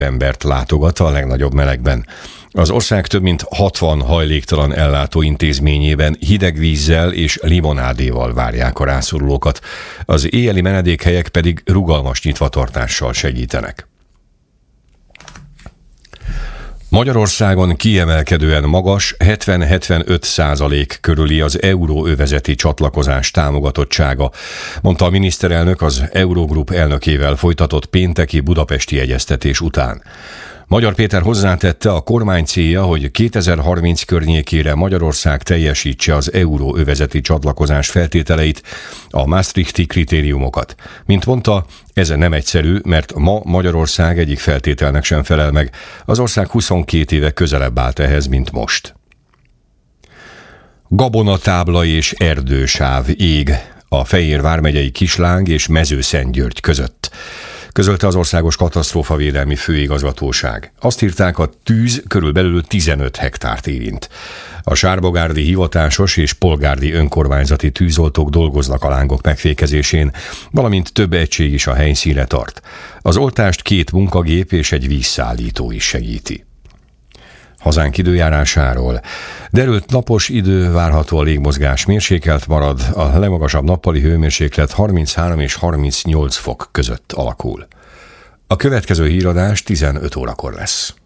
embert látogat a legnagyobb melegben. Az ország több mint 60 hajléktalan ellátó intézményében hideg vízzel és limonádéval várják a rászorulókat, az éjjeli menedékhelyek pedig rugalmas nyitvatartással segítenek. Magyarországon kiemelkedően magas, 70-75% körüli az euróövezeti csatlakozás támogatottsága, mondta a miniszterelnök az Eurogroup elnökével folytatott pénteki budapesti egyeztetés után. Magyar Péter hozzátette, a kormány célja, hogy 2030 környékére Magyarország teljesítse az euróövezeti csatlakozás feltételeit, a Maastrichti kritériumokat. Mint mondta, ez nem egyszerű, mert ma Magyarország egyik feltételnek sem felel meg. Az ország 22 éve közelebb állt ehhez, mint most. Gabonatábla és erdősáv ég a Fejér vármegyei Kisláng és Mezőszentgyörgy között, közölte az Országos Katasztrófavédelmi Főigazgatóság. Azt írták, a tűz körülbelül 15 hektárt érint. A sárbogárdi hivatásos és polgárdi önkormányzati tűzoltók dolgoznak a lángok megfékezésén, valamint több egység is a helyszínre tart. Az oltást 2 munkagép és egy vízszállító is segíti. Hazánk időjárásáról. Derült napos idő, várható a légmozgás, mérsékelt marad, a legmagasabb nappali hőmérséklet 33 és 38 fok között alakul. A következő híradás 15 órakor lesz.